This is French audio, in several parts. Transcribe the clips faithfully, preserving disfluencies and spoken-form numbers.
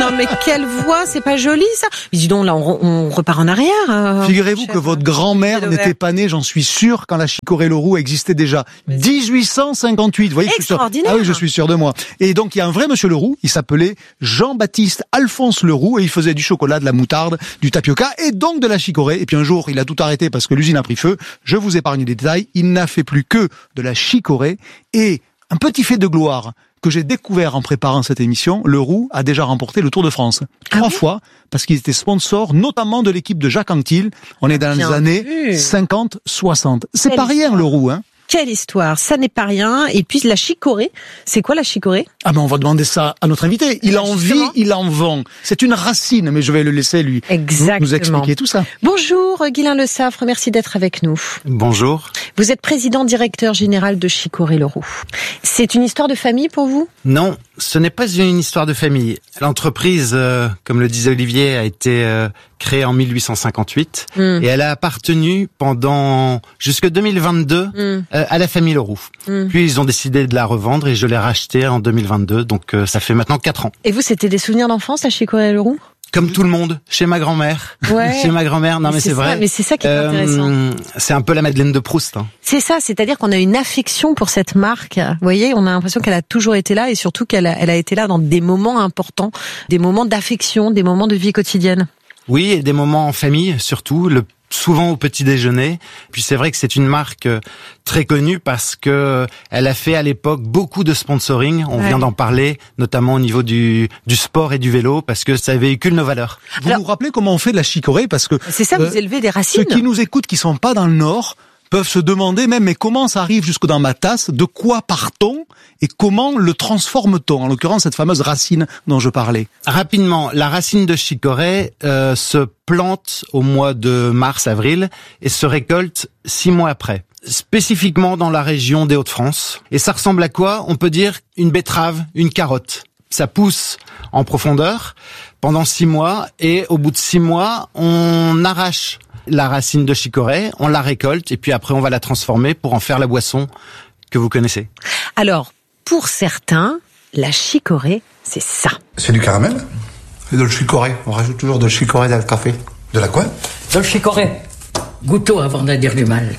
Non mais quelle voix, c'est pas joli ça. Mais dis donc là, on, on repart en arrière. Euh, Figurez-vous que votre grand-mère n'était pas née, j'en suis sûr, quand la chicorée Leroux existait déjà. dix-huit cent cinquante-huit. Vous voyez, je suis sûr. Ah oui, je suis sûr de moi. Et donc il y a un vrai monsieur Leroux, il s'appelait Jean-Baptiste Alphonse Leroux et il faisait du chocolat, de la moutarde, du tapioca et donc de la chicorée. Et puis un jour, il a tout arrêté parce que l'usine a pris feu. Je vous épargne les détails. Il n'a fait plus que de la chicorée. Et un petit fait de gloire que j'ai découvert en préparant cette émission, Leroux a déjà remporté le Tour de France. Trois ah oui fois, parce qu'il était sponsor, notamment de l'équipe de Jacques Anquetil. On est dans Bien les années vu. cinquante soixante. C'est Quelle pas rien, histoire. Leroux, hein. Quelle histoire, ça n'est pas rien. Et puis la chicorée, c'est quoi la chicorée? Ah ben on va demander ça à notre invité. Il en vit, il en vend. C'est une racine, mais je vais le laisser lui Exactement. nous expliquer tout ça. Bonjour Guylain Le Saffre, merci d'être avec nous. Bonjour. Vous êtes président directeur général de Chicorée Leroux. C'est une histoire de famille pour vous? Non, ce n'est pas une histoire de famille. L'entreprise, euh, comme le disait Olivier, a été euh, créée en mille huit cent cinquante-huit mmh. et elle a appartenu pendant jusque deux mille vingt-deux mmh. euh, à la famille Leroux. Mmh. Puis ils ont décidé de la revendre et je l'ai rachetée en deux mille vingt-deux, donc euh, ça fait maintenant quatre ans. Et vous, c'était des souvenirs d'enfance à Chicorée Leroux? Comme tout le monde, chez ma grand-mère. Ouais. Chez ma grand-mère, non mais, mais c'est, c'est vrai. Mais c'est ça qui est euh, intéressant. C'est un peu la Madeleine de Proust. Hein. C'est ça, c'est-à-dire qu'on a une affection pour cette marque. Vous voyez, on a l'impression qu'elle a toujours été là et surtout qu'elle a, elle a été là dans des moments importants, des moments d'affection, des moments de vie quotidienne. Oui, et des moments en famille surtout. Le souvent au petit déjeuner. Puis c'est vrai que c'est une marque très connue parce que elle a fait à l'époque beaucoup de sponsoring. On ouais. vient d'en parler, notamment au niveau du, du sport et du vélo, parce que ça véhicule nos valeurs. Vous Alors, nous rappelez comment on fait de la chicorée? Parce que c'est ça, euh, vous élevez des racines. Ceux qui nous écoutent, qui sont pas dans le Nord, peuvent se demander même, mais comment ça arrive jusque dans ma tasse? De quoi part-on? Et comment le transforme-t-on? En l'occurrence, cette fameuse racine dont je parlais. Rapidement, la racine de chicorée euh, se plante au mois de mars-avril et se récolte six mois après. Spécifiquement dans la région des Hauts-de-France. Et ça ressemble à quoi? On peut dire une betterave, une carotte. Ça pousse en profondeur pendant six mois et au bout de six mois, on arrache la racine de chicorée, on la récolte et puis après on va la transformer pour en faire la boisson que vous connaissez. Alors, pour certains, la chicorée, c'est ça. C'est du caramel? C'est de le chicorée. On rajoute toujours de chicorée dans le café. De la quoi? De le chicorée. Goûteau avant de dire du mal.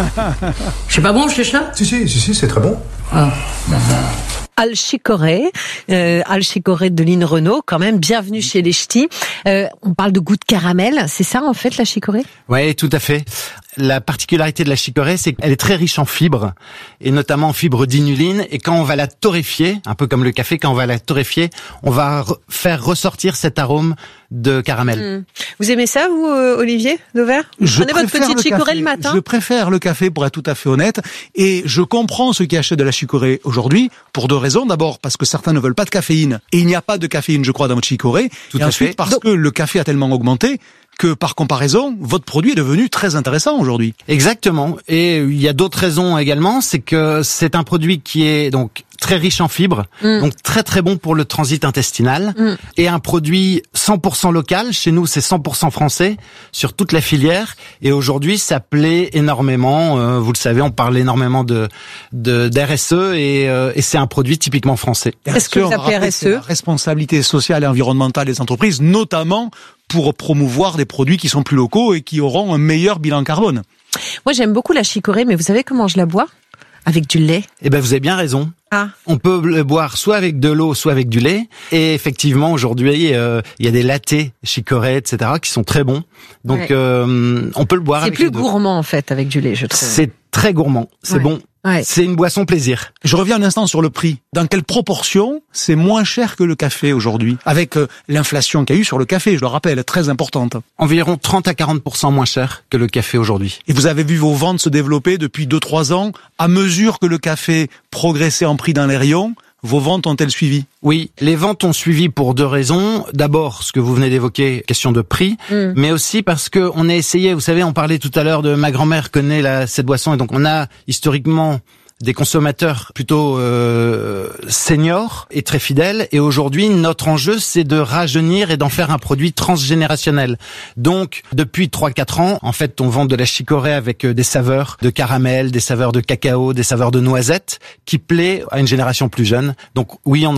C'est pas bon, c'est ça? Si, si, si, si, c'est très bon. Ah, ben, ben. Al Chicorée, euh, Al Chicorée de Lynn Renault, quand même, bienvenue chez les Ch'tis. Euh, on parle de goût de caramel, c'est ça en fait la chicorée? Oui, tout à fait. La particularité de la chicorée, c'est qu'elle est très riche en fibres, et notamment en fibres d'inuline, et quand on va la torréfier, un peu comme le café, quand on va la torréfier, on va re- faire ressortir cet arôme de caramel. Mmh. Vous aimez ça, vous, euh, Olivier Dauvert? Vous prenez votre petite chicorée le matin? Je préfère le café, pour être tout à fait honnête, et je comprends ceux qui achètent de la chicorée aujourd'hui, pour deux raisons. D'abord, parce que certains ne veulent pas de caféine, et il n'y a pas de caféine, je crois, dans votre chicorée, tout et à ensuite fait. parce Donc... que le café a tellement augmenté, que par comparaison, votre produit est devenu très intéressant aujourd'hui. Exactement. Et il y a d'autres raisons également, c'est que c'est un produit qui est donc très riche en fibres, mmh. donc très très bon pour le transit intestinal, mmh. et un produit cent pour cent local. Chez nous, c'est cent pour cent français sur toute la filière. Et aujourd'hui, ça plaît énormément. Euh, vous le savez, on parle énormément de, de d'R S E et, euh, et c'est un produit typiquement français. Est-ce que vous appelez R S E? La responsabilité sociale et environnementale des entreprises, notamment pour promouvoir des produits qui sont plus locaux et qui auront un meilleur bilan carbone. Moi, j'aime beaucoup la chicorée, mais vous savez comment je la bois? Avec du lait. Eh ben, vous avez bien raison. Ah. On peut le boire soit avec de l'eau, soit avec du lait. Et effectivement, aujourd'hui, euh, il y a des lattés chicorée, et cetera, qui sont très bons. Donc, ouais. euh, on peut le boire. C'est avec plus gourmand en fait avec du lait, je trouve. C'est très gourmand. C'est ouais. bon. Ouais. C'est une boisson plaisir. Je reviens un instant sur le prix. Dans quelle proportion c'est moins cher que le café aujourd'hui? Avec euh, l'inflation qu'il y a eu sur le café, je le rappelle, très importante. Environ trente à quarante pour cent moins cher que le café aujourd'hui. Et vous avez vu vos ventes se développer depuis deux trois ans. À mesure que le café progressait en prix dans les rayons, vos ventes ont-elles suivi? Oui, les ventes ont suivi pour deux raisons. D'abord, ce que vous venez d'évoquer, question de prix, mmh. mais aussi parce que on a essayé, vous savez, on parlait tout à l'heure de ma grand-mère connaît la, cette boisson, et donc on a historiquement des consommateurs plutôt euh, seniors et très fidèles. Et aujourd'hui, notre enjeu, c'est de rajeunir et d'en faire un produit transgénérationnel. Donc, depuis trois quatre ans, en fait, on vend de la chicorée avec des saveurs de caramel, des saveurs de cacao, des saveurs de noisettes, qui plaît à une génération plus jeune. Donc oui, on en vend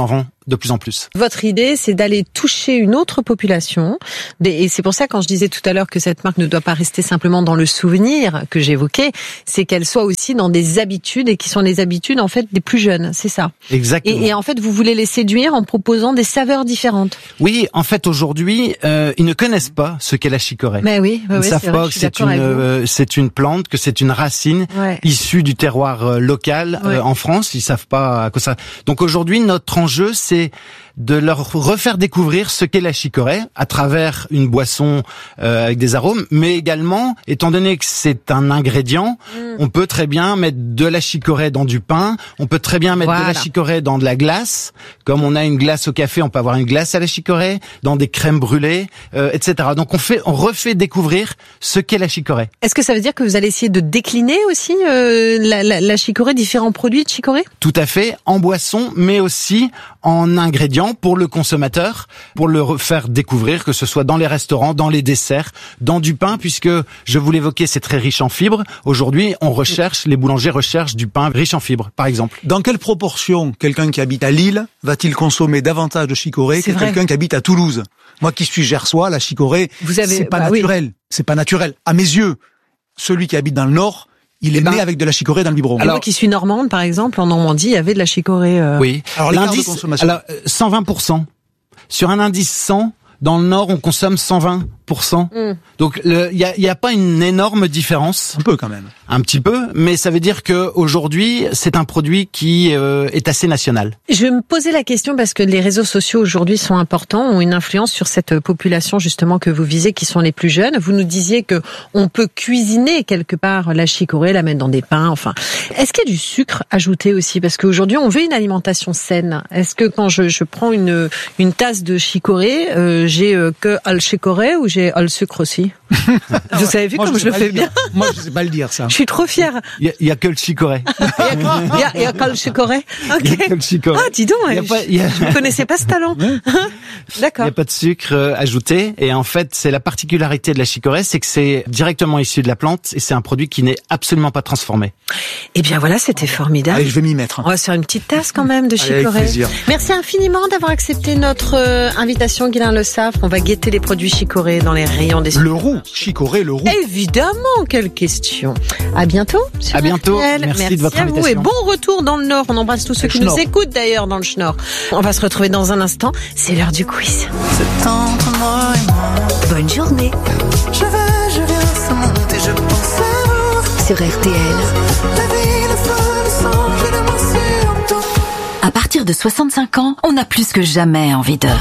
de plus en plus. Votre idée, c'est d'aller toucher une autre population. Et c'est pour ça, quand je disais tout à l'heure que cette marque ne doit pas rester simplement dans le souvenir que j'évoquais, c'est qu'elle soit aussi dans des habitudes et qui sont les habitudes, en fait, des plus jeunes. C'est ça. Exactement. Et, et en fait, vous voulez les séduire en proposant des saveurs différentes. Oui, en fait, aujourd'hui, euh, ils ne connaissent pas ce qu'est la chicorée. Mais oui, ils ne oui, savent pas que c'est une, euh, c'est une plante, que c'est une racine ouais. issue du terroir euh, local ouais. euh, en France. Ils savent pas à quoi ça. Donc aujourd'hui, notre enjeu, c'est de leur refaire découvrir ce qu'est la chicorée à travers une boisson euh, avec des arômes, mais également, étant donné que c'est un ingrédient, mm. on peut très bien mettre de la chicorée dans du pain, on peut très bien mettre voilà. de la chicorée dans de la glace, comme on a une glace au café, on peut avoir une glace à la chicorée, dans des crèmes brûlées, euh, et cetera. Donc on fait, on refait découvrir ce qu'est la chicorée. Est-ce que ça veut dire que vous allez essayer de décliner aussi euh, la, la, la chicorée, différents produits de chicorée ? Tout à fait, en boisson, mais aussi en ingrédients pour le consommateur, pour le faire découvrir, que ce soit dans les restaurants, dans les desserts, dans du pain, puisque, je vous l'évoquais, c'est très riche en fibres. Aujourd'hui, on recherche, les boulangers recherchent du pain riche en fibres, par exemple. Dans quelle proportion quelqu'un qui habite à Lille va-t-il consommer davantage de chicorée que vrai. quelqu'un qui habite à Toulouse ? Moi qui suis gersois, la chicorée, vous avez, c'est pas bah naturel. Oui. C'est pas naturel. À mes yeux, celui qui habite dans le Nord, il est ben, né avec de la chicorée dans le biberon. Alors, moi qui suis normande, par exemple, en Normandie, il y avait de la chicorée. Euh... Oui. Alors, l'indice, de consommation. Alors, cent vingt pour cent. Sur un indice cent, dans le Nord, on consomme cent vingt pour cent. Mm. Donc, il y a, y a pas une énorme différence. Un peu quand même. Un petit peu, mais ça veut dire que aujourd'hui, c'est un produit qui euh, est assez national. Je vais me poser la question parce que les réseaux sociaux aujourd'hui sont importants, ont une influence sur cette population justement que vous visez, qui sont les plus jeunes. Vous nous disiez que on peut cuisiner quelque part la chicorée, la mettre dans des pains. Enfin, est-ce qu'il y a du sucre ajouté aussi ? Parce qu'aujourd'hui, on veut une alimentation saine. Est-ce que quand je, je prends une une tasse de chicorée, euh, j'ai euh, que le chicorée ou j'ai le sucre aussi ? Vous avez vu Moi, comme je, je le fais bien ? Moi, je sais pas le dire ça. Je suis trop fière. Il y a, y a que le chicorée. Il y a, y a que le chicorée. Il y a que le chicorée. Ah, dis donc, y a pas, y a... je ne connaissais pas ce talent. D'accord. Il n'y a pas de sucre euh, ajouté. Et en fait, c'est la particularité de la chicorée, c'est que c'est directement issu de la plante et c'est un produit qui n'est absolument pas transformé. Eh bien voilà, c'était formidable. Allez, je vais m'y mettre. On va se faire une petite tasse quand même de chicorée. Avec plaisir. Merci infiniment d'avoir accepté notre euh, invitation, Guylain Le Saffre. On va guetter les produits chicorée dans les rayons des... Le roux, chicorée, le roux. Évidemment, quelle question. À bientôt. À bientôt. Merci, Merci de votre à invitation. Vous et bon retour dans le Nord. On embrasse tous ceux qui nous écoutent d'ailleurs dans le Schnorr. On va se retrouver dans un instant. C'est l'heure du quiz. C'est entre moi et moi. Bonne journée. Je vais, je viens, ça monte et je pense à vous. Sur R T L. La vie, le feu, le sang, je le mets sur tout. À partir de soixante-cinq ans, on a plus que jamais envie de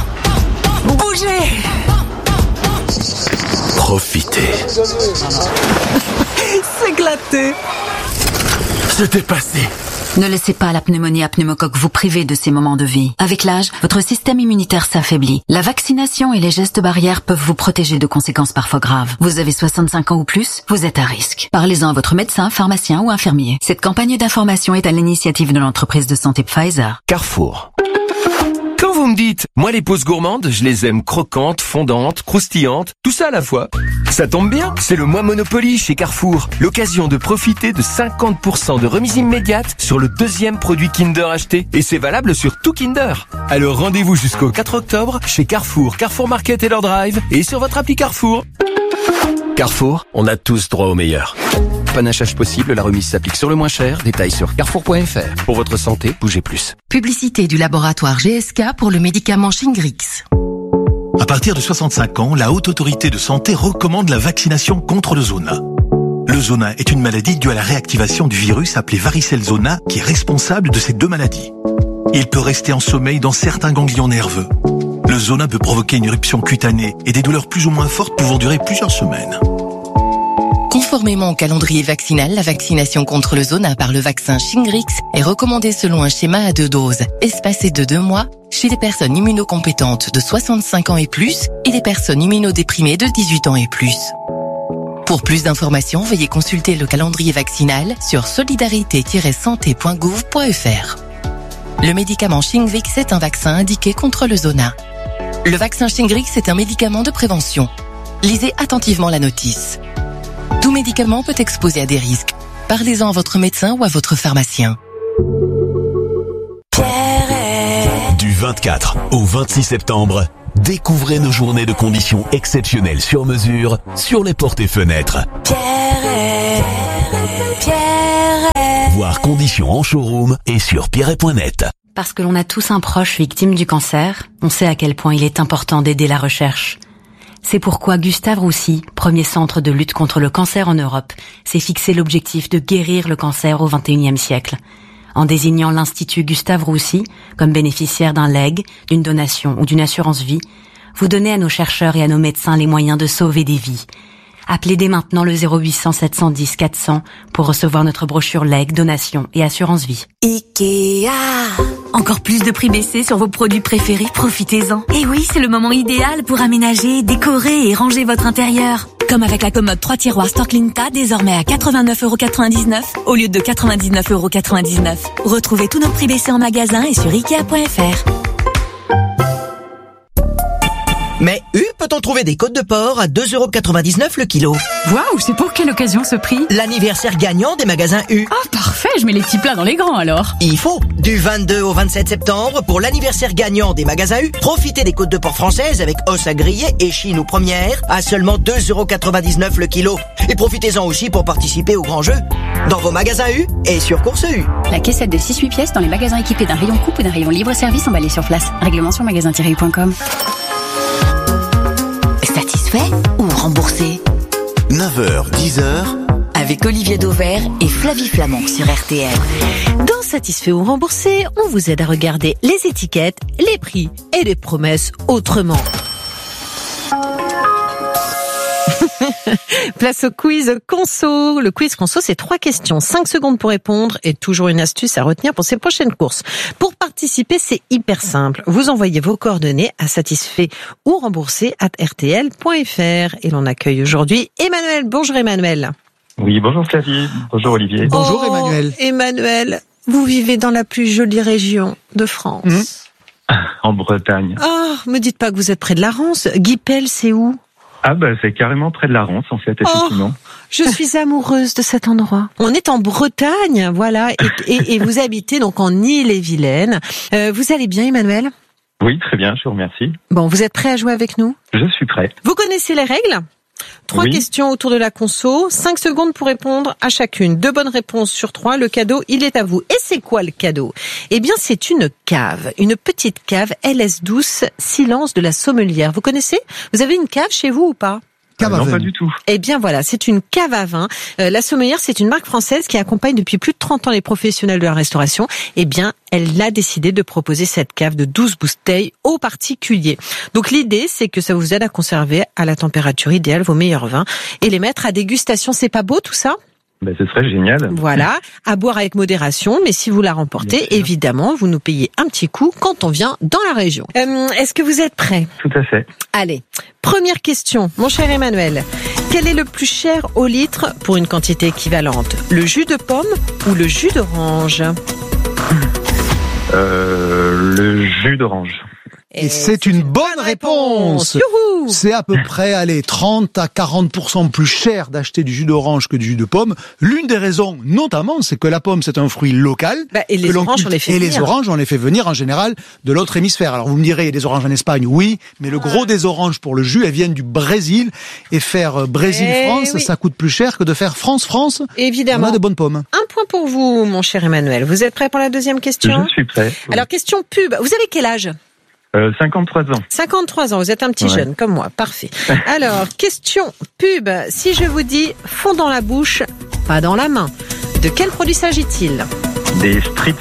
bouger. Profitez. S'éclater. C'était passé. Ne laissez pas la pneumonie à pneumocoque vous priver de ces moments de vie. Avec l'âge, votre système immunitaire s'affaiblit. La vaccination et les gestes barrières peuvent vous protéger de conséquences parfois graves. Vous avez soixante-cinq ans ou plus, vous êtes à risque. Parlez-en à votre médecin, pharmacien ou infirmier. Cette campagne d'information est à l'initiative de l'entreprise de santé Pfizer. Carrefour. Quand vous me dites, moi les pauses gourmandes, je les aime croquantes, fondantes, croustillantes, tout ça à la fois. Ça tombe bien, c'est le mois Monopoly chez Carrefour. L'occasion de profiter de cinquante pour cent de remise immédiate sur le deuxième produit Kinder acheté. Et c'est valable sur tout Kinder. Alors rendez-vous jusqu'au quatre octobre chez Carrefour, Carrefour Market et leur drive et sur votre appli Carrefour. Carrefour, on a tous droit au meilleur. Panachage possible, la remise s'applique sur le moins cher. Détails sur carrefour point f r. Pour votre santé, bougez plus. Publicité du laboratoire G S K pour le médicament Shingrix. À partir de soixante-cinq ans, la Haute Autorité de Santé recommande la vaccination contre le zona. Le zona est une maladie due à la réactivation du virus appelé varicelle zona qui est responsable de ces deux maladies. Il peut rester en sommeil dans certains ganglions nerveux. Le zona peut provoquer une éruption cutanée et des douleurs plus ou moins fortes pouvant durer plusieurs semaines. Conformément au calendrier vaccinal, la vaccination contre le zona par le vaccin Shingrix est recommandée selon un schéma à deux doses, espacé de deux mois, chez les personnes immunocompétentes de soixante-cinq ans et plus et les personnes immunodéprimées de dix-huit ans et plus. Pour plus d'informations, veuillez consulter le calendrier vaccinal sur solidarité tiret santé point gouv point f r. Le médicament Shingrix est un vaccin indiqué contre le zona. Le vaccin Shingrix est un médicament de prévention. Lisez attentivement la notice. Tout médicament peut exposer à des risques. Parlez-en à votre médecin ou à votre pharmacien. Du vingt-quatre au vingt-six septembre, découvrez nos journées de conditions exceptionnelles sur mesure sur les portes et fenêtres. Pierret, Pierret. Voir conditions en showroom et sur pierret point net. Parce que l'on a tous un proche victime du cancer, on sait à quel point il est important d'aider la recherche. C'est pourquoi Gustave Roussy, premier centre de lutte contre le cancer en Europe, s'est fixé l'objectif de guérir le cancer au vingt et unième siècle. En désignant l'Institut Gustave Roussy comme bénéficiaire d'un legs, d'une donation ou d'une assurance vie, vous donnez à nos chercheurs et à nos médecins les moyens de sauver des vies. Appelez dès maintenant le zéro huit cents sept cent dix quatre cents pour recevoir notre brochure legs, donation et assurance vie. Ikea. Encore plus de prix baissés sur vos produits préférés, profitez-en. Et oui, c'est le moment idéal pour aménager, décorer et ranger votre intérieur. Comme avec la commode trois tiroirs Storklinta, désormais à quatre-vingt-neuf euros quatre-vingt-dix-neuf au lieu de quatre-vingt-dix-neuf euros quatre-vingt-dix-neuf. Retrouvez tous nos prix baissés en magasin et sur ikea point f r. Mais U, peut-on trouver des côtes de porc à deux euros quatre-vingt-dix-neuf le kilo? Waouh, c'est pour quelle occasion ce prix? L'anniversaire gagnant des magasins U. Ah, parfait, je mets les petits plats dans les grands alors. Il faut. Du vingt-deux au vingt-sept septembre, pour l'anniversaire gagnant des magasins U, profitez des côtes de porc françaises avec os à griller, échine ou première à seulement deux euros quatre-vingt-dix-neuf le kilo. Et profitez-en aussi pour participer au grand jeu. Dans vos magasins U et sur Course U. La caissette de six huit pièces dans les magasins équipés d'un rayon coupe ou d'un rayon libre-service emballé sur place. Règlement sur magasin tiret u point com. Satisfait ou remboursé? neuf heures, dix heures. Avec Olivier Dauvert et Flavie Flamand sur R T L. Dans Satisfait ou remboursé, on vous aide à regarder les étiquettes, les prix et les promesses autrement. Place au quiz conso. Le quiz conso, c'est trois questions, cinq secondes pour répondre et toujours une astuce à retenir pour ces prochaines courses. Pour participer, c'est hyper simple. Vous envoyez vos coordonnées à satisfait ou remboursé arobase r t l point f r et l'on accueille aujourd'hui Emmanuel. Bonjour Emmanuel. Oui, bonjour Flavie. Bonjour Olivier. Bonjour oh, Emmanuel. Emmanuel, vous vivez dans la plus jolie région de France. Mmh. En Bretagne. Ah, oh, me dites pas que vous êtes près de la Rance. Guipel, c'est où? Ah bah c'est carrément près de la Rance en fait, effectivement. Oh, je suis amoureuse de cet endroit. On est en Bretagne, voilà, et, et, et vous habitez donc en Ille-et-Vilaine. Euh, vous allez bien Emmanuel? Oui, très bien, je vous remercie. Bon, vous êtes prêt à jouer avec nous? Je suis prêt. Vous connaissez les règles? Trois oui. questions autour de la conso, cinq secondes pour répondre à chacune. Deux bonnes réponses sur trois, le cadeau, il est à vous. Et c'est quoi le cadeau? Eh bien, c'est une cave, une petite cave L S douce, Silence de la Sommelière. Vous connaissez? Vous avez une cave chez vous ou pas? Cave à vin. Non, pas du tout. Eh bien voilà, c'est une cave à vin. Euh, la Sommelière, c'est une marque française qui accompagne depuis plus de trente ans les professionnels de la restauration. Eh bien, elle a décidé de proposer cette cave de douze bouteilles aux particuliers. Donc l'idée, c'est que ça vous aide à conserver à la température idéale vos meilleurs vins et les mettre à dégustation. C'est pas beau tout ça? Ben, ce serait génial. Voilà, à boire avec modération, mais si vous la remportez, évidemment, vous nous payez un petit coup quand on vient dans la région. Euh, est-ce que vous êtes prêts? Tout à fait. Allez, première question, mon cher Emmanuel. Quel est le plus cher au litre pour une quantité équivalente? Le jus de pomme ou le jus d'orange? Euh, le jus d'orange. Et, Et c'est une bonne réponse. réponse. C'est à peu près, allez, trente à quarante pour cent plus cher d'acheter du jus d'orange que du jus de pomme. L'une des raisons, notamment, c'est que la pomme, c'est un fruit local. Bah, et les oranges, on les fait et venir. les oranges, on les fait venir, en général, de l'autre hémisphère. Alors, vous me direz, il y a des oranges en Espagne, oui, mais le gros des oranges pour le jus, elles viennent du Brésil. Et faire Brésil-France, oui. ça coûte plus cher que de faire France-France. Évidemment. On a de bonnes pommes. Un point pour vous, mon cher Emmanuel. Vous êtes prêt pour la deuxième question? Je suis prêt. Oui. Alors, question pub. Vous avez quel âge? Euh, cinquante-trois ans. cinquante-trois ans, vous êtes un petit ouais. jeune comme moi, parfait. Alors, question pub, si je vous dis fond dans la bouche, pas dans la main, de quel produit s'agit-il? Des Streets.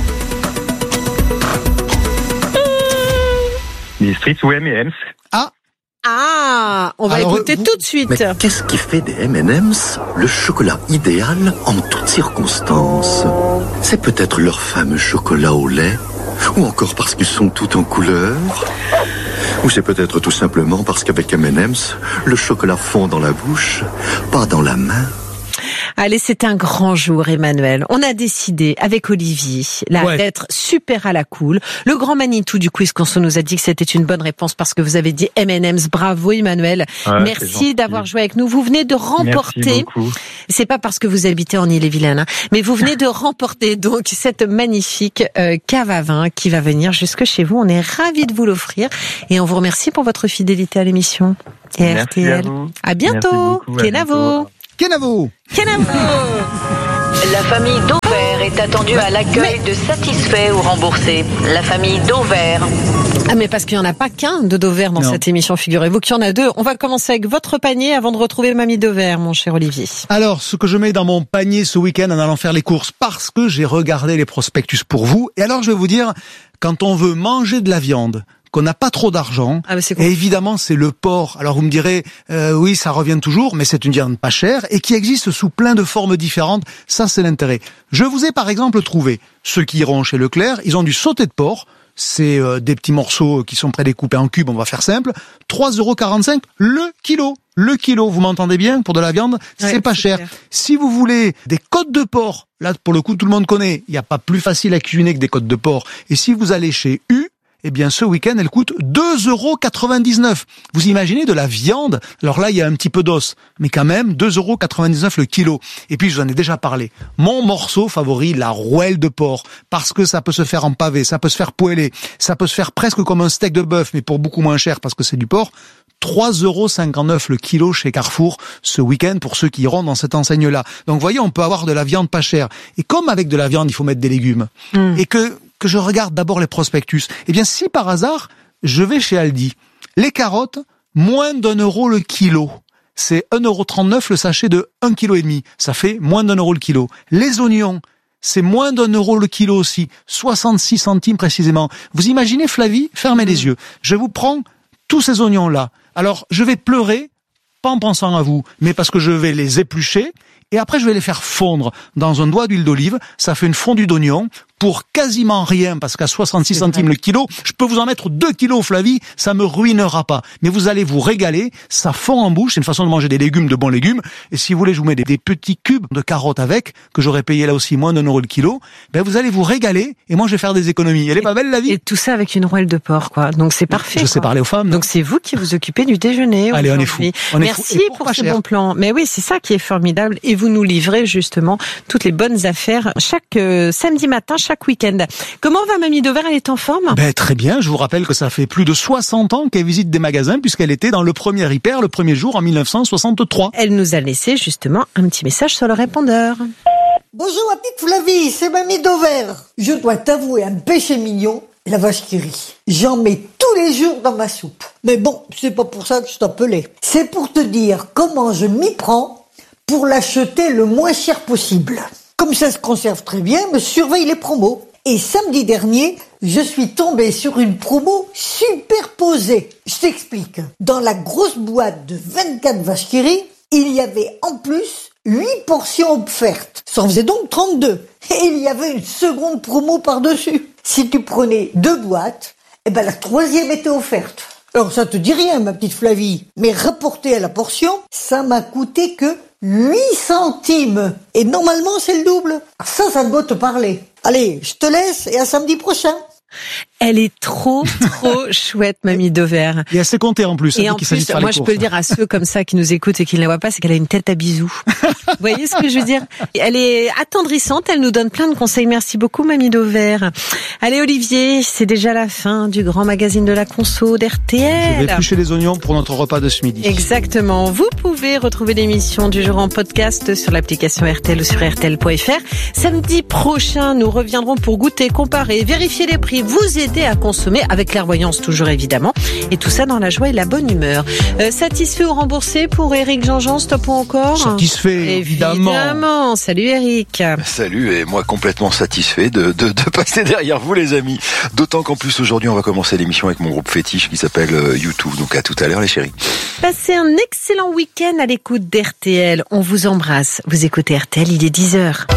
Des Streets ou M and M's. Ah Ah, on va Alors, écouter vous... tout de suite. Mais qu'est-ce qui fait des M and M's le chocolat idéal en toutes circonstances? C'est peut-être leur fameux chocolat au lait, ou encore parce qu'ils sont tout en couleur, ou c'est peut-être tout simplement parce qu'avec M and M's, le chocolat fond dans la bouche, pas dans la main. Allez, c'est un grand jour, Emmanuel. On a décidé, avec Olivier, là, ouais. d'être super à la cool. Le grand Manitou du quiz Conso nous a dit que c'était une bonne réponse parce que vous avez dit M and M's. Bravo, Emmanuel. Ouais, merci d'avoir joué avec nous. Vous venez de remporter. C'est pas parce que vous habitez en Ille-et-Vilaine, hein, mais vous venez de remporter donc cette magnifique euh, cave à vin qui va venir jusque chez vous. On est ravis de vous l'offrir et on vous remercie pour votre fidélité à l'émission. Et merci R T L. À, vous. à bientôt. Kenavo. Kenavo. Kenavo. La famille Dauvert est attendue à l'accueil mais... de satisfaits ou remboursés. La famille Dauvert. Ah mais parce qu'il n'y en a pas qu'un de Dauvert dans non. cette émission, figurez-vous qu'il y en a deux. On va commencer avec votre panier avant de retrouver Mamie Dauvert, mon cher Olivier. Alors, ce que je mets dans mon panier ce week-end en allant faire les courses, parce que j'ai regardé les prospectus pour vous, et alors je vais vous dire, quand on veut manger de la viande, qu'on n'a pas trop d'argent, ah cool. et évidemment c'est le porc. Alors vous me direz, euh, oui ça revient toujours, mais c'est une viande pas chère et qui existe sous plein de formes différentes, ça c'est l'intérêt. Je vous ai par exemple trouvé, ceux qui iront chez Leclerc, ils ont du sauté de porc, c'est euh, des petits morceaux qui sont prédécoupés en cubes, on va faire simple, trois euros quarante-cinq le kilo. Le kilo, vous m'entendez bien, pour de la viande, ouais, c'est pas c'est cher. Clair. Si vous voulez des côtes de porc, là pour le coup tout le monde connaît, il n'y a pas plus facile à cuisiner que des côtes de porc, et si vous allez chez U, eh bien, ce week-end, elle coûte deux euros quatre-vingt-dix-neuf. Vous imaginez de la viande? Alors là, il y a un petit peu d'os, mais quand même, deux euros quatre-vingt-dix-neuf le kilo. Et puis, je vous en ai déjà parlé. Mon morceau favori, la rouelle de porc. Parce que ça peut se faire en pavé, ça peut se faire poêler, ça peut se faire presque comme un steak de bœuf, mais pour beaucoup moins cher parce que c'est du porc. trois euros cinquante-neuf le kilo chez Carrefour ce week-end pour ceux qui iront dans cette enseigne-là. Donc, vous voyez, on peut avoir de la viande pas chère. Et comme avec de la viande, il faut mettre des légumes. Mmh. Et que, que je regarde d'abord les prospectus. Eh bien, si par hasard, je vais chez Aldi, les carottes, moins d'un euro le kilo. C'est un euro trente-neuf le sachet de un kilo et demi. Ça fait moins d'un euro le kilo. Les oignons, c'est moins d'un euro le kilo aussi. soixante-six centimes précisément. Vous imaginez, Flavie, fermez mmh. les yeux. Je vous prends tous ces oignons-là. Alors, je vais pleurer, pas en pensant à vous, mais parce que je vais les éplucher, et après je vais les faire fondre dans un doigt d'huile d'olive. Ça fait une fondue d'oignon pour quasiment rien, parce qu'à soixante-six centimes le kilo, je peux vous en mettre deux kilos, Flavie, ça me ruinera pas. Mais vous allez vous régaler, ça fond en bouche, c'est une façon de manger des légumes, de bons légumes. Et si vous voulez, je vous mets des, des petits cubes de carottes avec, que j'aurais payé là aussi moins d'un euro le kilo, ben vous allez vous régaler, et moi je vais faire des économies. Elle est pas belle la vie? Et tout ça avec une rouelle de porc, quoi. Donc c'est parfait. Je quoi. sais parler aux femmes. Donc c'est vous qui vous occupez du déjeuner. Allez, on est fous. On Merci est fou. pour, pour ce bon plan. Mais oui, c'est ça qui est formidable. Et vous nous livrez justement toutes les bonnes affaires chaque euh, samedi matin, chaque week-end. Comment va Mamie Dauvert? Elle est en forme? Ben, très bien. Je vous rappelle que ça fait plus de soixante ans qu'elle visite des magasins puisqu'elle était dans le premier hyper le premier jour en mille neuf cent soixante-trois. Elle nous a laissé justement un petit message sur le répondeur. Bonjour ma petite Flavie, c'est Mamie Dauvert. Je dois t'avouer un péché mignon, la vache qui rit. J'en mets tous les jours dans ma soupe. Mais bon, c'est pas pour ça que je t'appelais. C'est pour te dire comment je m'y prends pour l'acheter le moins cher possible. Comme ça se conserve très bien, me surveille les promos. Et samedi dernier, je suis tombée sur une promo superposée. Je t'explique. Dans la grosse boîte de vingt-quatre vaches qui rient, il y avait en plus huit portions offertes. Ça en faisait donc trente-deux. Et il y avait une seconde promo par-dessus. Si tu prenais deux boîtes, eh ben la troisième était offerte. Alors ça te dit rien, ma petite Flavie. Mais rapporté à la portion, ça m'a coûté que huit centimes. Et normalement, c'est le double. Ça, ça doit te parler. Allez, je te laisse et à samedi prochain. Elle est trop, trop chouette, Mamie Dauvert. Et elle sait compter en plus. Et en plus, moi, je peux le dire à ceux comme ça qui nous écoutent et qui ne la voient pas, c'est qu'elle a une tête à bisous. Vous voyez ce que je veux dire? Elle est attendrissante, elle nous donne plein de conseils. Merci beaucoup, Mamie Dauvert. Allez, Olivier, c'est déjà la fin du grand magazine de la conso d'R T L. Je vais éplucher les oignons pour notre repas de ce midi. Exactement. Vous pouvez retrouver l'émission du jour en podcast sur l'application R T L ou sur R T L point F R. Samedi prochain, nous reviendrons pour goûter, comparer, vérifier les prix, vous aider à consommer avec clairvoyance toujours évidemment, et tout ça dans la joie et la bonne humeur. Euh, satisfait ou remboursé pour Éric Jean-Jean, stop ou encore? Satisfait, évidemment. Évidemment. Salut Éric. Salut, et moi complètement satisfait de, de, de passer derrière vous les amis. D'autant qu'en plus aujourd'hui on va commencer l'émission avec mon groupe fétiche qui s'appelle euh, YouTube. Donc à tout à l'heure les chéris. Passez un excellent week-end à l'écoute d'R T L. On vous embrasse. Vous écoutez R T L, il est dix heures.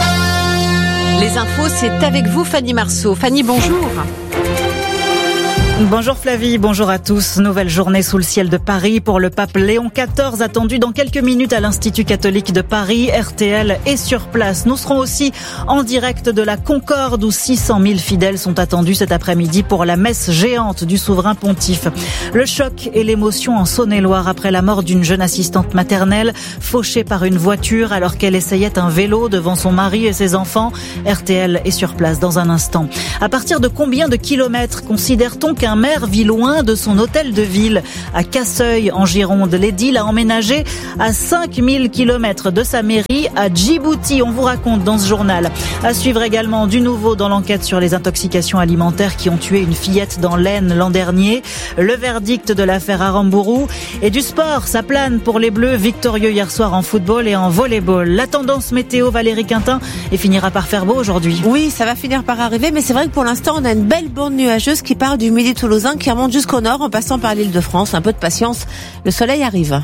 Les infos, c'est avec vous, Fanny Marceau. Fanny, bonjour. Bonjour Flavie, bonjour à tous. Nouvelle journée sous le ciel de Paris pour le pape Léon quatorze, attendu dans quelques minutes à l'Institut catholique de Paris. R T L est sur place. Nous serons aussi en direct de la Concorde où six cent mille fidèles sont attendus cet après-midi pour la messe géante du souverain pontife. Le choc et l'émotion en Saône-et-Loire après la mort d'une jeune assistante maternelle fauchée par une voiture alors qu'elle essayait un vélo devant son mari et ses enfants. R T L est sur place dans un instant. À partir de combien de kilomètres considère-t-on qu'un Un maire vit loin de son hôtel de ville? À Casseuil, en Gironde, l'édile a emménagé à cinq mille kilomètres de sa mairie à Djibouti. On vous raconte dans ce journal. À suivre également du nouveau dans l'enquête sur les intoxications alimentaires qui ont tué une fillette dans l'Aisne l'an dernier. Le verdict de l'affaire Aramburu. Et du sport, ça plane pour les Bleus, victorieux hier soir en football et en volleyball. La tendance météo, Valérie Quintin, et finira par faire beau aujourd'hui. Oui, ça va finir par arriver, mais c'est vrai que pour l'instant, on a une belle bande nuageuse qui part du midi toulousain qui remonte jusqu'au nord en passant par l'île de France. Un peu de patience, le soleil arrive.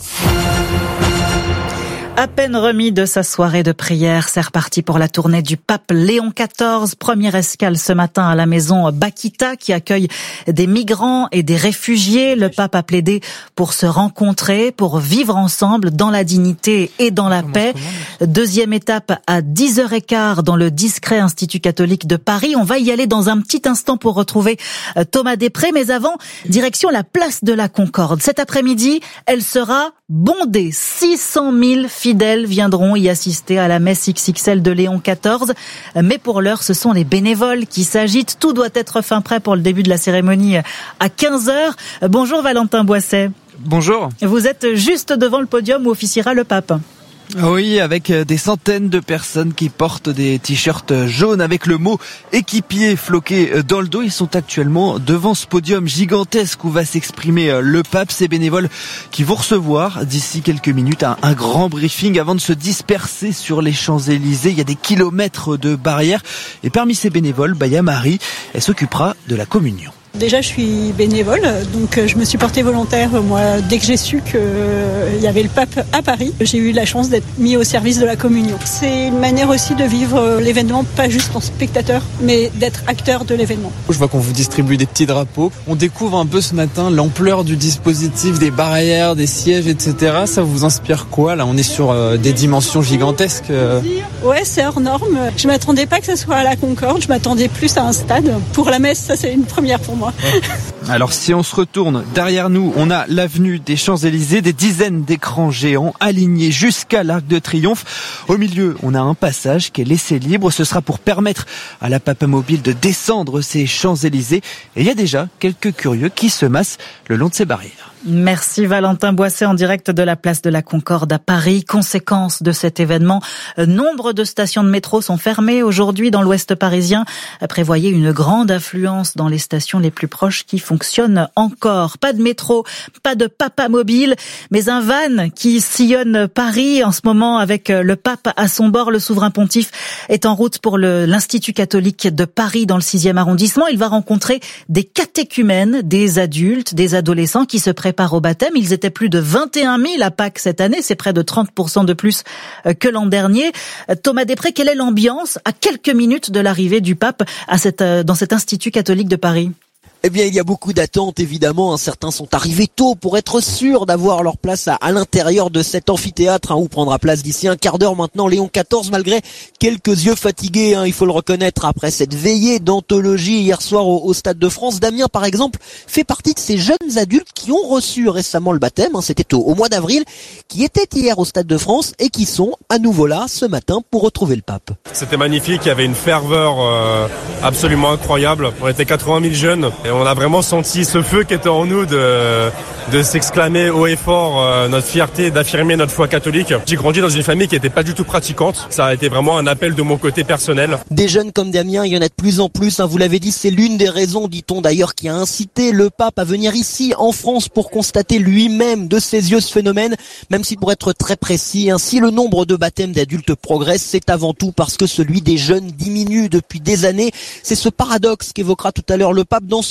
À peine remis de sa soirée de prière, c'est reparti pour la tournée du pape Léon quatorze. Première escale ce matin à la maison Bakita qui accueille des migrants et des réfugiés. Le pape a plaidé pour se rencontrer, pour vivre ensemble dans la dignité et dans la paix. Deuxième étape à dix heures quinze dans le discret Institut catholique de Paris. On va y aller dans un petit instant pour retrouver Thomas Després. Mais avant, direction la place de la Concorde. Cet après-midi, elle sera bondée. six cent mille fidèles viendront y assister à la messe X X L de Léon quatorze. Mais pour l'heure, ce sont les bénévoles qui s'agitent. Tout doit être fin prêt pour le début de la cérémonie à quinze heures. Bonjour Valentin Boisset. Bonjour. Vous êtes juste devant le podium où officiera le pape. Oui, avec des centaines de personnes qui portent des t-shirts jaunes avec le mot équipier floqué dans le dos. Ils sont actuellement devant ce podium gigantesque où va s'exprimer le pape. Ces bénévoles qui vont recevoir d'ici quelques minutes un, un grand briefing avant de se disperser sur les Champs-Élysées. Il y a des kilomètres de barrières et parmi ces bénévoles, bah, il y a Marie. Elle s'occupera de la communion. Déjà, je suis bénévole, donc je me suis portée volontaire, moi, dès que j'ai su qu'il y avait le pape à Paris. J'ai eu la chance d'être mis au service de la communion. C'est une manière aussi de vivre l'événement, pas juste en spectateur, mais d'être acteur de l'événement. Je vois qu'on vous distribue des petits drapeaux. On découvre un peu ce matin l'ampleur du dispositif, des barrières, des sièges, et cetera. Ça vous inspire quoi? Là, on est sur euh, des dimensions gigantesques. Euh... Ouais, c'est hors norme. Je m'attendais pas que ce soit à la Concorde, je m'attendais plus à un stade. Pour la messe, ça c'est une première pour moi. Alors si on se retourne derrière nous, on a l'avenue des Champs-Élysées, des dizaines d'écrans géants alignés jusqu'à l'Arc de Triomphe. Au milieu, on a un passage qui est laissé libre. Ce sera pour permettre à la Papamobile de descendre ces Champs-Élysées. Et il y a déjà quelques curieux qui se massent le long de ces barrières. Merci Valentin Boisset en direct de la place de la Concorde à Paris. Conséquence de cet événement, nombre de stations de métro sont fermées aujourd'hui dans l'ouest parisien. Prévoyez une grande affluence dans les stations les plus proches qui fonctionnent encore. Pas de métro, pas de Papamobile, mais un van qui sillonne Paris en ce moment avec le pape à son bord. Le souverain pontife est en route pour le, l'Institut catholique de Paris dans le sixième arrondissement. Il va rencontrer des catéchumènes, des adultes, des adolescents qui se préparent au baptême. Ils étaient plus de vingt et un mille à Pâques cette année. C'est près de trente pour cent de plus que l'an dernier. Thomas Després, quelle est l'ambiance à quelques minutes de l'arrivée du pape à cette, dans cet Institut catholique de Paris ? Eh bien, il y a beaucoup d'attentes, évidemment. Certains sont arrivés tôt pour être sûrs d'avoir leur place à, à l'intérieur de cet amphithéâtre, hein, où prendra place d'ici un quart d'heure maintenant Léon quatorze, malgré quelques yeux fatigués, hein, il faut le reconnaître, après cette veillée d'anthologie hier soir au, au Stade de France. Damien, par exemple, fait partie de ces jeunes adultes qui ont reçu récemment le baptême, hein, c'était au, au mois d'avril, qui étaient hier au Stade de France et qui sont à nouveau là ce matin pour retrouver le pape. C'était magnifique, il y avait une ferveur euh, absolument incroyable. On était quatre-vingt mille jeunes. Et on a vraiment senti ce feu qui était en nous de, de s'exclamer haut et fort euh, notre fierté, d'affirmer notre foi catholique. J'ai grandi dans une famille qui n'était pas du tout pratiquante. Ça a été vraiment un appel de mon côté personnel. Des jeunes comme Damien, il y en a de plus en plus. Hein, vous l'avez dit, c'est l'une des raisons, dit-on d'ailleurs, qui a incité le pape à venir ici en France pour constater lui-même de ses yeux ce phénomène. Même si pour être très précis, hein, si le nombre de baptêmes d'adultes progresse, c'est avant tout parce que celui des jeunes diminue depuis des années. C'est ce paradoxe qu'évoquera tout à l'heure le pape dans ce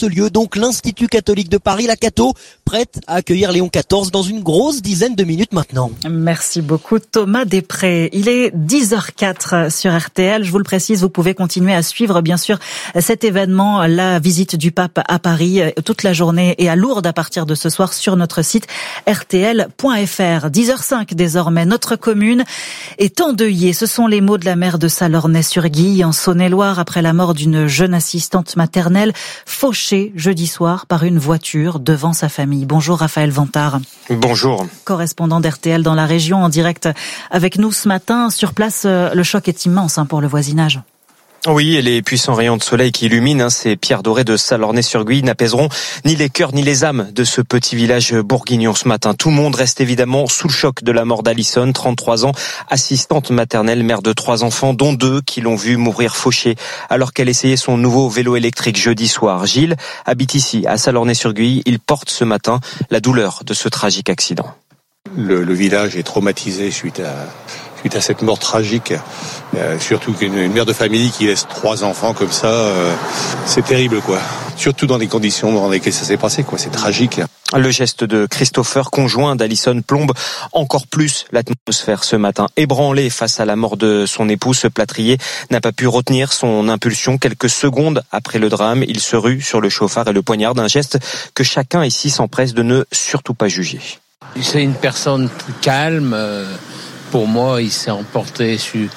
lieu, donc l'Institut catholique de Paris, la Cato, prête à accueillir Léon quatorze dans une grosse dizaine de minutes maintenant. Merci beaucoup Thomas Després. Il est dix heures quatre sur R T L. Je vous le précise, vous pouvez continuer à suivre bien sûr cet événement, la visite du pape à Paris, toute la journée et à Lourdes à partir de ce soir sur notre site r t l point f r. dix heures cinq désormais, notre commune est endeuillée. Ce sont les mots de la maire de Salornay-sur-Guye en Saône-et-Loire après la mort d'une jeune assistante maternelle fauchée jeudi soir par une voiture devant sa famille. Bonjour Raphaël Vantard. Bonjour. Correspondant d'R T L dans la région en direct avec nous ce matin. Sur place, le choc est immense hein, pour le voisinage. Oui, et les puissants rayons de soleil qui illuminent hein, ces pierres dorées de Salornay-sur-Guye n'apaiseront ni les cœurs ni les âmes de ce petit village bourguignon ce matin. Tout le monde reste évidemment sous le choc de la mort d'Alison, trente-trois ans, assistante maternelle, mère de trois enfants, dont deux qui l'ont vue mourir fauchée alors qu'elle essayait son nouveau vélo électrique jeudi soir. Gilles habite ici, à Salornay-sur-Guye. Il porte ce matin la douleur de ce tragique accident. Le, le village est traumatisé suite à... suite à cette mort tragique, euh, surtout qu'une une mère de famille qui laisse trois enfants comme ça, euh, c'est terrible quoi. Surtout dans les conditions dans lesquelles ça s'est passé quoi, c'est tragique. Le geste de Christopher, conjoint d'Alison, plombe encore plus l'atmosphère ce matin. Ébranlé face à la mort de son époux, ce plâtrier n'a pas pu retenir son impulsion. Quelques secondes après le drame, il se rue sur le chauffard et le poignarde, un geste que chacun ici s'empresse de ne surtout pas juger. C'est une personne plus calme. Euh... Pour moi, il s'est emporté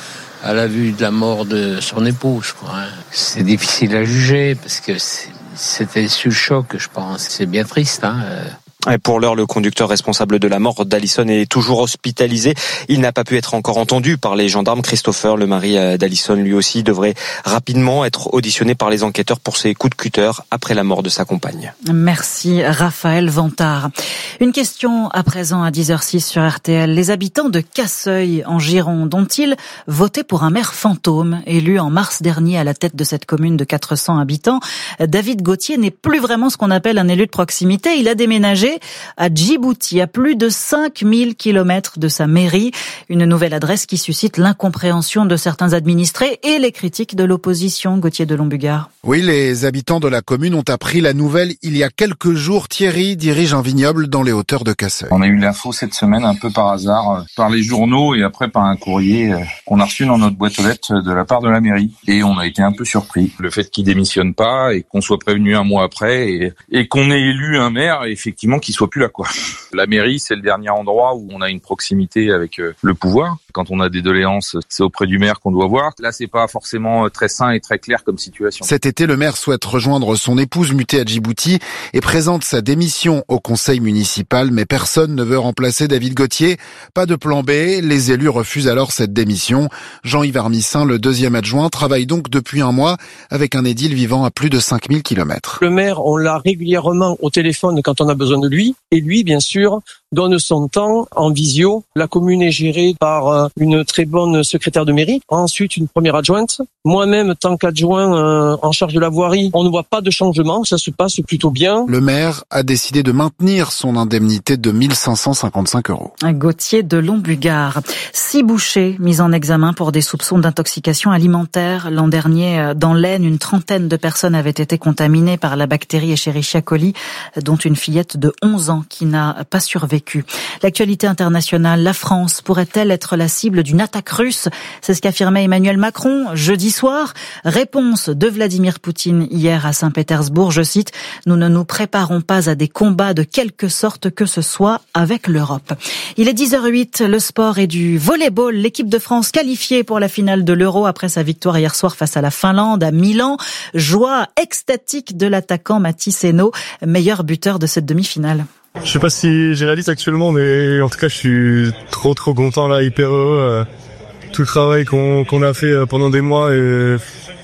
à la vue de la mort de son épouse. Quoi. C'est difficile à juger parce que c'était sous le choc, je pense. C'est bien triste. Hein. Et pour l'heure, le conducteur responsable de la mort d'Alison est toujours hospitalisé. Il n'a pas pu être encore entendu par les gendarmes. Christopher, le mari d'Alison, lui aussi, devrait rapidement être auditionné par les enquêteurs pour ses coups de cutter après la mort de sa compagne. Merci Raphaël Vantard. Une question à présent à dix heures six sur R T L. Les habitants de Casseuil en Gironde ont-ils voté pour un maire fantôme élu en mars dernier à la tête de cette commune de quatre cents habitants? David Gauthier n'est plus vraiment ce qu'on appelle un élu de proximité. Il a déménagé à Djibouti, à plus de cinq mille kilomètres de sa mairie. Une nouvelle adresse qui suscite l'incompréhension de certains administrés et les critiques de l'opposition. Gauthier de Lombugard. Oui, les habitants de la commune ont appris la nouvelle il y a quelques jours. Thierry dirige un vignoble dans les hauteurs de Casseuil. On a eu l'info cette semaine un peu par hasard, par les journaux et après par un courrier qu'on a reçu dans notre boîte aux lettres de la part de la mairie. Et on a été un peu surpris. Le fait qu'il démissionne pas et qu'on soit prévenu un mois après et, et qu'on ait élu un maire, effectivement, qu'il soit plus là, quoi. La mairie, c'est le dernier endroit où on a une proximité avec le pouvoir. Quand on a des doléances, c'est auprès du maire qu'on doit voir. Là, c'est pas forcément très sain et très clair comme situation. Cet été, le maire souhaite rejoindre son épouse mutée à Djibouti et présente sa démission au conseil municipal, mais personne ne veut remplacer David Gauthier. Pas de plan B, les élus refusent alors cette démission. Jean-Yves Armissin, le deuxième adjoint, travaille donc depuis un mois avec un édile vivant à plus de cinq mille kilomètres. Le maire, on l'a régulièrement au téléphone quand on a besoin de lui, et lui, bien sûr, donne son temps en visio. La commune est gérée par une très bonne secrétaire de mairie, ensuite une première adjointe. Moi-même, tant qu'adjoint euh, en charge de la voirie, on ne voit pas de changement, ça se passe plutôt bien. Le maire a décidé de maintenir son indemnité de mille cinq cent cinquante-cinq euros. Gauthier de Lombugard. Six bouchers mis en examen pour des soupçons d'intoxication alimentaire. L'an dernier, dans l'Aisne, une trentaine de personnes avaient été contaminées par la bactérie Escherichia coli, dont une fillette de onze ans qui n'a pas survécu. L'actualité internationale, la France pourrait-elle être la cible d'une attaque russe? C'est ce qu'affirmait Emmanuel Macron jeudi soir. Réponse de Vladimir Poutine hier à Saint-Pétersbourg, je cite, « Nous ne nous préparons pas à des combats de quelque sorte que ce soit avec l'Europe ». Il est dix heures huit, le sport et du volley-ball. L'équipe de France qualifiée pour la finale de l'Euro après sa victoire hier soir face à la Finlande à Milan. Joie extatique de l'attaquant Mathis Hainaut, meilleur buteur de cette demi-finale. Je sais pas si j'ai réalisé actuellement, mais en tout cas, je suis trop trop content là, hyper heureux. Tout le travail qu'on qu'on a fait pendant des mois et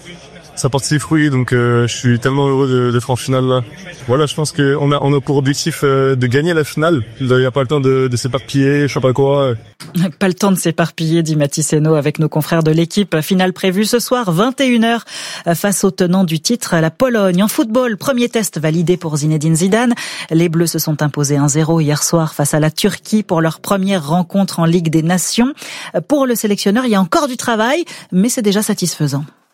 ça porte ses fruits, donc euh, je suis tellement heureux de, d'être en finale là. Voilà, je pense qu'on a on a pour objectif euh, de gagner la finale. Il n'y a pas le temps de, de s'éparpiller, je sais pas quoi. Pas le temps de s'éparpiller, dit Mathis Hainaut avec nos confrères de l'équipe. Finale prévue ce soir, vingt et une heures, face au tenant du titre, la Pologne. En football, premier test validé pour Zinedine Zidane. Les Bleus se sont imposés un zéro hier soir face à la Turquie pour leur première rencontre en Ligue des Nations. Pour le sélectionneur, il y a encore du travail, mais c'est déjà satisfaisant.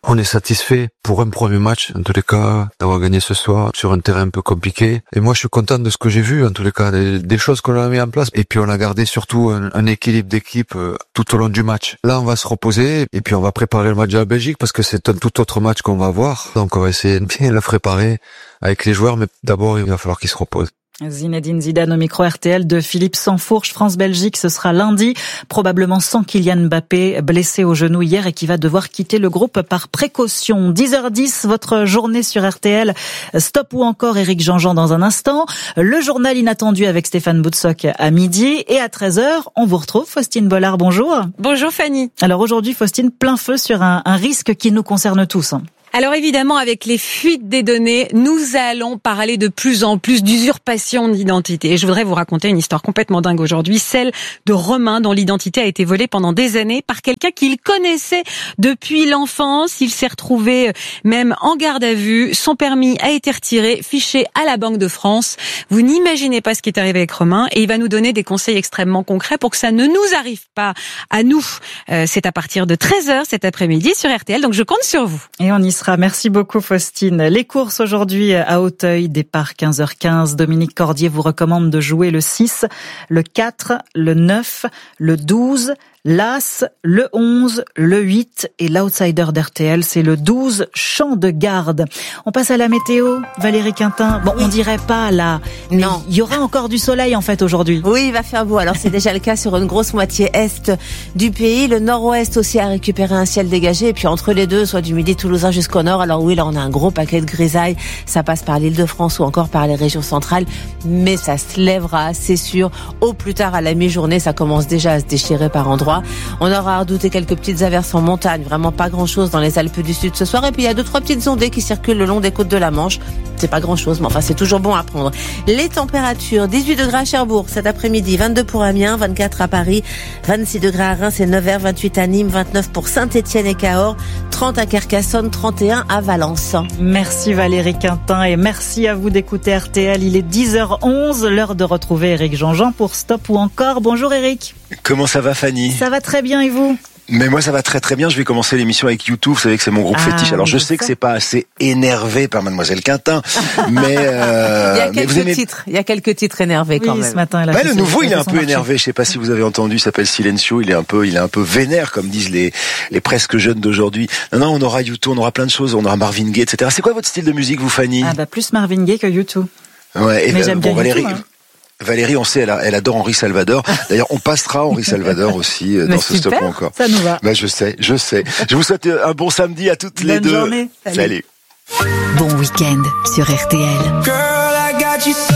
On est satisfait pour un premier match, en tous les cas, d'avoir gagné ce soir sur un terrain un peu compliqué. Et moi, je suis content de ce que j'ai vu, en tous les cas, des, des choses qu'on a mis en place. Et puis, on a gardé surtout un, un équilibre d'équipe euh, tout au long du match. Là, on va se reposer et puis on va préparer le match de la Belgique parce que c'est un tout autre match qu'on va avoir. Donc, on va essayer de bien le préparer avec les joueurs, mais d'abord, il va falloir qu'ils se reposent. Zinedine Zidane au micro R T L de Philippe Sansfourche. France-Belgique, ce sera lundi, probablement sans Kylian Mbappé, blessé au genou hier et qui va devoir quitter le groupe par précaution. dix heures dix, votre journée sur R T L. Stop ou encore Éric Jean-Jean dans un instant. Le journal inattendu avec Stéphane Boutsock à midi. Et à treize heures, on vous retrouve. Faustine Bollard, bonjour. Bonjour Fanny. Alors aujourd'hui, Faustine, plein feu sur un, un risque qui nous concerne tous. Alors évidemment, avec les fuites des données, nous allons parler de plus en plus d'usurpation d'identité. Et je voudrais vous raconter une histoire complètement dingue aujourd'hui, celle de Romain, dont l'identité a été volée pendant des années par quelqu'un qu'il connaissait depuis l'enfance. Il s'est retrouvé même en garde à vue. Son permis a été retiré, fiché à la Banque de France. Vous n'imaginez pas ce qui est arrivé avec Romain. Et il va nous donner des conseils extrêmement concrets pour que ça ne nous arrive pas à nous. Euh, c'est à partir de treize heures cet après-midi sur R T L. Donc je compte sur vous. Et on y sera. Merci beaucoup Faustine. Les courses aujourd'hui à Auteuil, départ quinze heures quinze. Dominique Cordier vous recommande de jouer le six, le quatre, le neuf, le douze, l'As, le onze, le huit et l'outsider d'R T L, c'est le douze, Champ de Garde. On passe à la météo, Valérie Quintin. Bon, on dirait pas là. Non. Il y aura encore du soleil en fait aujourd'hui. Oui, il va faire beau. Alors c'est déjà le cas sur une grosse moitié est du pays. Le nord-ouest aussi a récupéré un ciel dégagé. Et puis entre les deux, soit du midi toulousain jusqu'au nord. Alors oui, là on a un gros paquet de grisailles. Ça passe par l'Île-de-France ou encore par les régions centrales. Mais ça se lèvera, c'est sûr. Au plus tard à la mi-journée, ça commence déjà à se déchirer par endroits. On aura redouté quelques petites averses en montagne, vraiment pas grand-chose dans les Alpes du Sud ce soir. Et puis il y a deux, trois petites ondées qui circulent le long des côtes de la Manche. C'est pas grand-chose, mais enfin c'est toujours bon à prendre. Les températures, dix-huit degrés à Cherbourg cet après-midi, vingt-deux pour Amiens, vingt-quatre à Paris, vingt-six degrés à Reims et Nevers, vingt-huit à Nîmes, vingt-neuf pour Saint-Étienne et Cahors, trente à Carcassonne, trente et un à Valence. Merci Valérie Quintin et merci à vous d'écouter R T L. Il est dix heures onze, l'heure de retrouver Éric Jean-Jean pour Stop ou encore. Bonjour Éric. Comment ça va Fanny ? Ça va très bien et vous ? Mais moi ça va très très bien, je vais commencer l'émission avec YouTube, vous savez que c'est mon groupe ah, fétiche. Alors je sais ça. que c'est pas assez énervé par Mademoiselle Quintin, mais euh, il y a quelques mais vous aimez... titres, il y a quelques titres énervés oui, quand même. Ce matin, elle a ouais, fait le nouveau il est un peu marché. énervé, je sais pas si vous avez entendu, il s'appelle Silencio, il est un peu il est un peu vénère comme disent les les presque jeunes d'aujourd'hui. Non non, on aura YouTube, on aura plein de choses, on aura Marvin Gaye, et cetera. C'est quoi votre style de musique vous Fanny ? Ah bah plus Marvin Gaye que YouTube. Ouais, et mais bah, j'aime bon, bien Valérie. YouTube, hein. Valérie, on sait, elle, a, elle adore Henri Salvador. D'ailleurs, on passera Henri Salvador aussi dans ce Stop ou encore. Ça nous va. Bah, je sais, je sais. Je vous souhaite un bon samedi à toutes Bonne les deux. Journée. Salut. Salut. Bon week-end sur R T L. Girl, I got you so.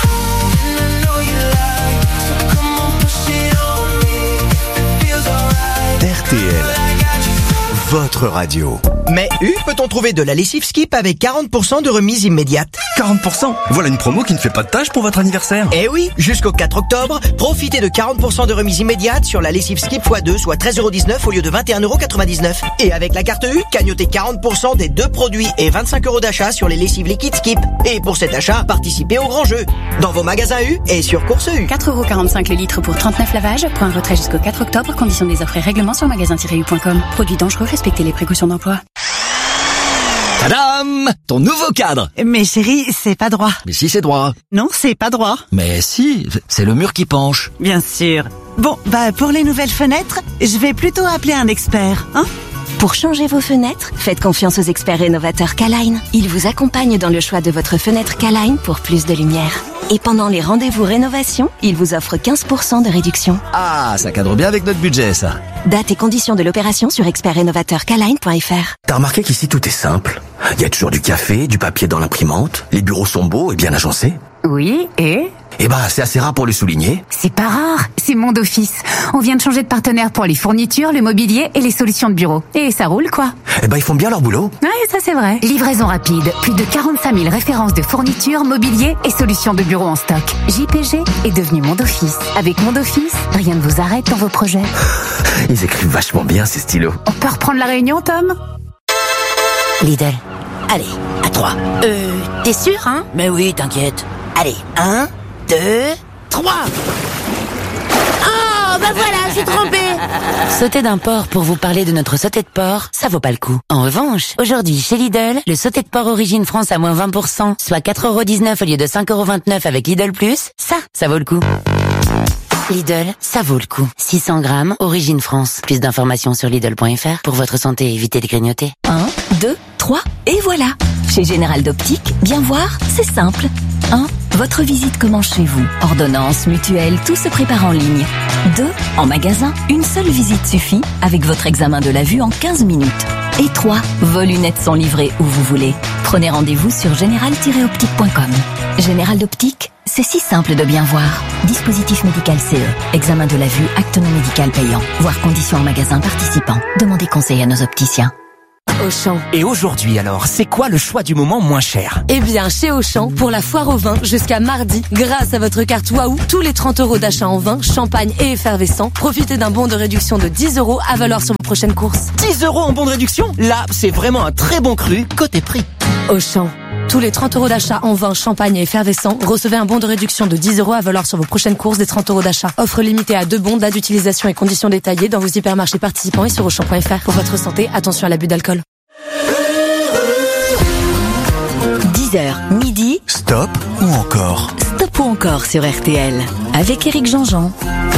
R T L, votre radio. Mais U, peut-on trouver de la lessive Skip avec quarante pour cent de remise immédiate ? quarante pour cent ? Voilà une promo qui ne fait pas de tâche pour votre anniversaire. Eh oui, jusqu'au quatre octobre, profitez de quarante pour cent de remise immédiate sur la lessive Skip fois deux, soit treize euros dix-neuf au lieu de vingt et un euros quatre-vingt-dix-neuf. Et avec la carte U, cagnotez quarante pour cent des deux produits et vingt-cinq euros d'achat sur les lessives liquides Skip. Et pour cet achat, participez au grand jeu. Dans vos magasins U et sur Course U. quatre euros quarante-cinq le litre pour trente-neuf lavages. Point retrait jusqu'au quatre octobre. Conditions des offres et règlements sur magasin tiret u point com. Produits dangereux, respectez les précautions d'emploi. Tadam ! Ton nouveau cadre. Mais chérie, c'est pas droit. Mais si, c'est droit. Non, c'est pas droit. Mais si, c'est le mur qui penche. Bien sûr. Bon, bah pour les nouvelles fenêtres, je vais plutôt appeler un expert, hein ? Pour changer vos fenêtres, faites confiance aux experts rénovateurs K-Line. Ils vous accompagnent dans le choix de votre fenêtre K-Line pour plus de lumière. Et pendant les rendez-vous rénovation, ils vous offrent quinze pour cent de réduction. Ah, ça cadre bien avec notre budget, ça. Date et conditions de l'opération sur expert rénovateur K line point f r. T'as remarqué qu'ici tout est simple. Il y a toujours du café, du papier dans l'imprimante, les bureaux sont beaux et bien agencés. Oui, et ? Eh ben, c'est assez rare pour le souligner. C'est pas rare, c'est Monde Office. On vient de changer de partenaire pour les fournitures, le mobilier et les solutions de bureau. Et ça roule, quoi. Eh ben, ils font bien leur boulot. Ouais, ça c'est vrai. Livraison rapide, plus de quarante-cinq mille références de fournitures, mobilier et solutions de bureau en stock. J P G est devenu Monde Office. Avec Monde Office, rien ne vous arrête dans vos projets. Ils écrivent vachement bien, ces stylos. On peut reprendre la réunion, Tom ? Lidl. Allez, à trois. Euh, t'es sûr, hein ? Mais oui, t'inquiète. Allez, un, deux, trois. Ah, bah voilà, je suis trompée. Sauter d'un porc pour vous parler de notre sauté de porc, ça vaut pas le coup. En revanche, aujourd'hui, chez Lidl, le sauté de porc Origine France à moins vingt pour cent, soit quatre euros dix-neuf au lieu de cinq euros vingt-neuf avec Lidl Plus, ça, ça vaut le coup. Lidl, ça vaut le coup. six cents grammes, Origine France. Plus d'informations sur Lidl point F R pour votre santé et éviter de grignoter. un, deux, trois, et voilà. Chez Général d'Optique, bien voir, c'est simple. un. Votre visite commence chez vous. Ordonnance, mutuelle, tout se prépare en ligne. deux. En magasin, une seule visite suffit avec votre examen de la vue en quinze minutes. Et trois. Vos lunettes sont livrées où vous voulez. Prenez rendez-vous sur général tiret optique point com. Général d'Optique, c'est si simple de bien voir. Dispositif médical C E. Examen de la vue, acte non médical payant. Voir conditions en magasin participant. Demandez conseil à nos opticiens. Auchan. Et aujourd'hui alors, c'est quoi le choix du moment moins cher? Eh bien, chez Auchan, pour la foire au vin, jusqu'à mardi, grâce à votre carte Waouh, tous les trente euros d'achat en vin, champagne et effervescent, profitez d'un bon de réduction de dix euros à valeur sur vos prochaines courses. dix euros en bon de réduction? Là, c'est vraiment un très bon cru côté prix. Auchan. Tous les trente euros d'achat en vin, champagne et effervescent, recevez un bon de réduction de dix euros à valeur sur vos prochaines courses des trente euros d'achat. Offre limitée à deux bons, date d'utilisation et conditions détaillées dans vos hypermarchés participants et sur auchan point F R. Pour votre santé, attention à l'abus d'alcool. dix heures, midi. Stop ou encore? Stop ou encore sur R T L. Avec Éric Jean-Jean.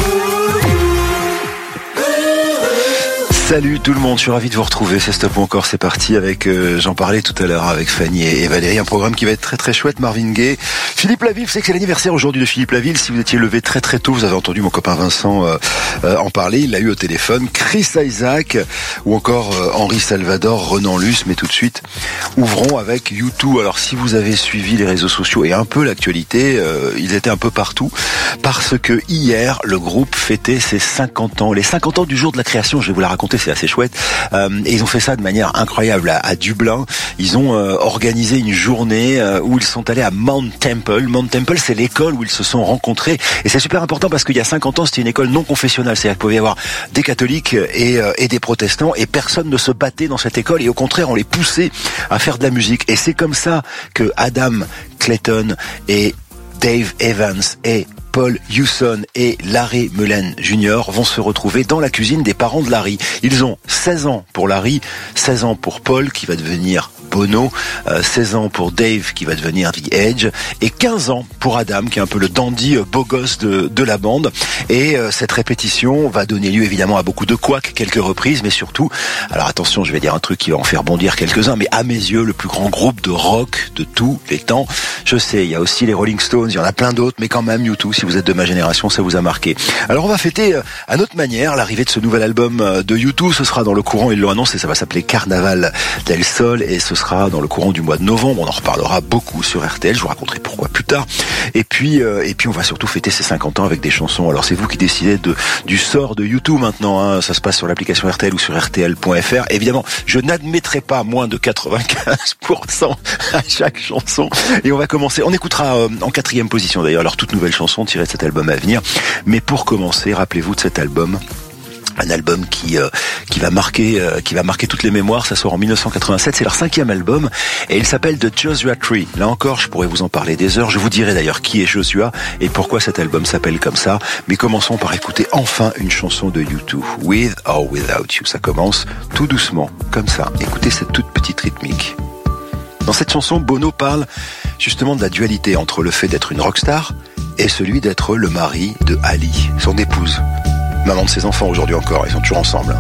Salut tout le monde, je suis ravi de vous retrouver, c'est Stop ou encore, c'est parti avec, euh, j'en parlais tout à l'heure avec Fanny et Valérie, un programme qui va être très très chouette, Marvin Gaye, Philippe Laville, vous savez que c'est l'anniversaire aujourd'hui de Philippe Laville, si vous étiez levé très très tôt, vous avez entendu mon copain Vincent euh, euh, en parler, il l'a eu au téléphone, Chris Isaac ou encore euh, Henri Salvador, Renan Luce, mais tout de suite, ouvrons avec U deux. Alors si vous avez suivi les réseaux sociaux et un peu l'actualité, euh, ils étaient un peu partout, parce que hier, le groupe fêtait ses cinquante ans, les cinquante ans du jour de la création, je vais vous la raconter, c'est assez chouette. Euh, et ils ont fait ça de manière incroyable à, à Dublin. Ils ont euh, organisé une journée euh, où ils sont allés à Mount Temple. Mount Temple, c'est l'école où ils se sont rencontrés. Et c'est super important parce qu'il y a cinquante ans, c'était une école non confessionnelle. C'est-à-dire qu'il pouvait y avoir des catholiques et, euh, et des protestants et personne ne se battait dans cette école. Et au contraire, on les poussait à faire de la musique. Et c'est comme ça que Adam Clayton et Dave Evans et Paul Hewson et Larry Mullen Junior vont se retrouver dans la cuisine des parents de Larry. Ils ont seize ans pour Larry, seize ans pour Paul qui va devenir Bono, euh, seize ans pour Dave qui va devenir The Edge et quinze ans pour Adam qui est un peu le dandy euh, beau gosse de, de la bande. Et euh, cette répétition va donner lieu évidemment à beaucoup de couacs, quelques reprises, mais surtout, alors attention, je vais dire un truc qui va en faire bondir quelques-uns, mais à mes yeux, le plus grand groupe de rock de tous les temps. Je sais, il y a aussi les Rolling Stones, il y en a plein d'autres, mais quand même U deux, si vous êtes de ma génération, ça vous a marqué. Alors on va fêter euh, à notre manière l'arrivée de ce nouvel album euh, de U deux. Ce sera dans le courant, ils l'ont annoncé, ça va s'appeler Carnaval del Sol et ce sera dans le courant du mois de novembre. On en reparlera beaucoup sur R T L, je vous raconterai pourquoi plus tard. Et puis euh, et puis on va surtout fêter ses cinquante ans avec des chansons. Alors c'est vous qui décidez de du sort de U deux maintenant, hein. Ça se passe sur l'application R T L ou sur R T L point F R. Évidemment, je n'admettrai pas moins de quatre-vingt-quinze pour cent à chaque chanson. Et on va commencer, on écoutera euh, en quatrième position d'ailleurs leur toute nouvelle chanson tirée de cet album à venir. Mais pour commencer, rappelez-vous de cet album. Un album qui euh, qui va marquer euh, qui va marquer toutes les mémoires. Ça sort en dix-neuf cent quatre-vingt-sept. C'est leur cinquième album et il s'appelle The Joshua Tree. Là encore, je pourrais vous en parler des heures. Je vous dirai d'ailleurs qui est Joshua et pourquoi cet album s'appelle comme ça. Mais commençons par écouter enfin une chanson de U deux, With or Without You. Ça commence tout doucement, comme ça. Écoutez cette toute petite rythmique. Dans cette chanson, Bono parle justement de la dualité entre le fait d'être une rockstar et celui d'être le mari de Ali, son épouse. Maman de ses enfants aujourd'hui encore, ils sont toujours ensemble.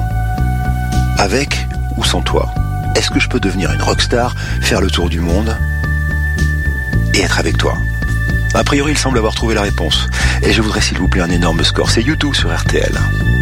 Avec ou sans toi, est-ce que je peux devenir une rockstar, faire le tour du monde et être avec toi? A priori, il semble avoir trouvé la réponse. Et je voudrais s'il vous plaît un énorme score. C'est U deux sur R T L.